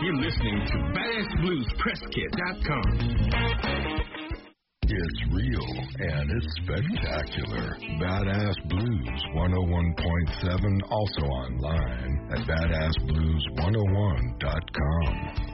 You're listening to BadassBluesPressKit.com. It's real and it's spectacular. Badass Blues 101.7, also online at BadassBlues101.com.